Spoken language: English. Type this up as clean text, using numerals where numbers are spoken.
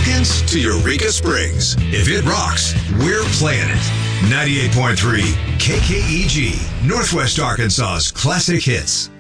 Hawkins to Eureka Springs. If it rocks, we're playing it. 98.3 KKEG, Northwest Arkansas's classic hits.